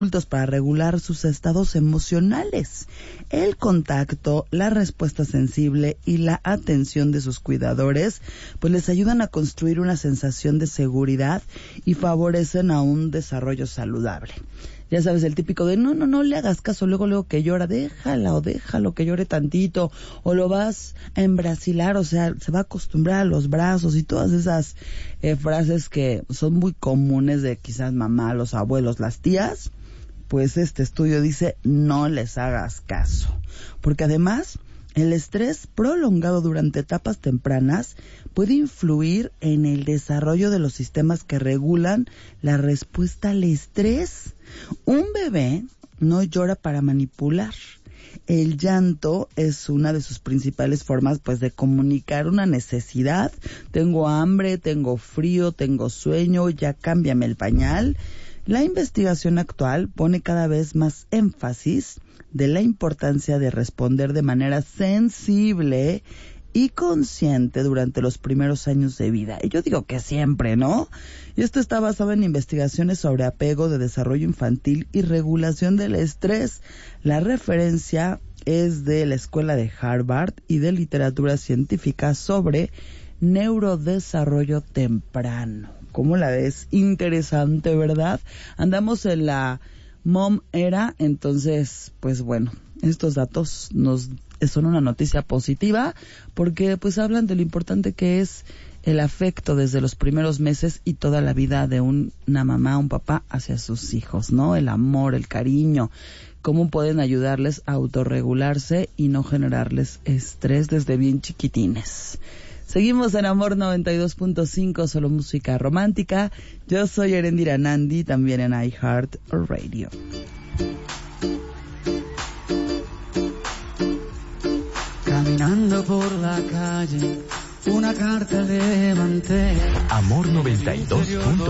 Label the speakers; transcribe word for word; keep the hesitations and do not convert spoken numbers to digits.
Speaker 1: para regular sus estados emocionales. El contacto, la respuesta sensible y la atención de sus cuidadores pues les ayudan a construir una sensación de seguridad y favorecen a un desarrollo saludable. Ya sabes, el típico de no, no, no le hagas caso, luego, luego que llora, déjala o déjalo que llore tantito, o lo vas a embrasilar, o sea, se va a acostumbrar a los brazos y todas esas eh, frases que son muy comunes de quizás mamá, los abuelos, las tías. Pues este estudio dice no les hagas caso, porque además el estrés prolongado durante etapas tempranas puede influir en el desarrollo de los sistemas que regulan la respuesta al estrés. Un bebé no llora para manipular. El llanto es una de sus principales formas pues de comunicar una necesidad. Tengo hambre, tengo frío, tengo sueño, ya cámbiame el pañal. La investigación actual pone cada vez más énfasis de la importancia de responder de manera sensible y consciente durante los primeros años de vida. Y yo digo que siempre, ¿no? Y esto está basado en investigaciones sobre apego, de desarrollo infantil y regulación del estrés. La referencia es de la Escuela de Harvard y de literatura científica sobre neurodesarrollo temprano. ¿Cómo la ves? Interesante, ¿verdad? Andamos en la mom era, entonces, pues bueno, estos datos nos son una noticia positiva porque pues hablan de lo importante que es el afecto desde los primeros meses y toda la vida de un, una mamá, un papá hacia sus hijos, ¿no? El amor, el cariño, cómo pueden ayudarles a autorregularse y no generarles estrés desde bien chiquitines. Seguimos en Amor noventa y dos punto cinco, solo música romántica. Yo soy Erendira Nandi, también en iHeart Radio.
Speaker 2: Caminando por la calle, una carta levanté.
Speaker 3: Amor noventa y dos punto